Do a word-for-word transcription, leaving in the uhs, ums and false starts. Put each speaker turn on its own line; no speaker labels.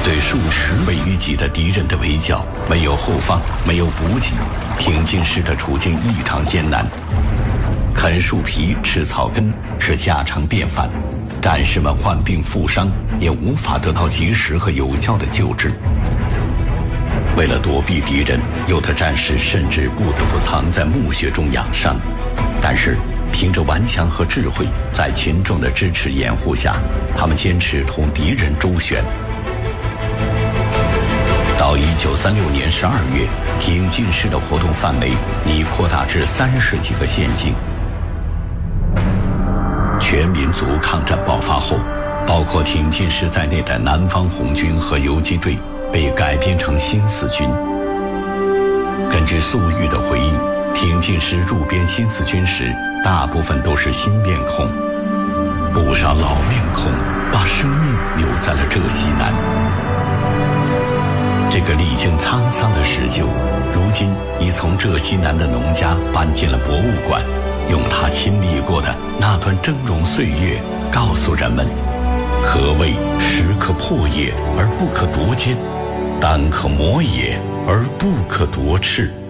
对数十位于己的敌人的围剿，没有后方，没有补给，挺进师的处境异常艰难。啃树皮、吃草根是家常便饭，战士们患病负伤也无法得到及时和有效的救治。为了躲避敌人，有的战士甚至不得不藏在墓穴中养伤。但是凭着顽强和智慧，在群众的支持掩护下，他们坚持同敌人周旋。到一九三六年十二月，挺进师的活动范围已扩大至三十几个县境。全民族抗战爆发后，包括挺进师在内的南方红军和游击队被改编成新四军。根据粟裕的回忆，挺进师入编新四军时，大部分都是新面孔，不少老面孔把生命留在了浙西南。这个历经沧桑的石臼，如今已从浙西南的农家搬进了博物馆，用他亲历过的那段峥嵘岁月，告诉人们，何谓石可破也而不可夺坚，丹可磨也而不可夺赤。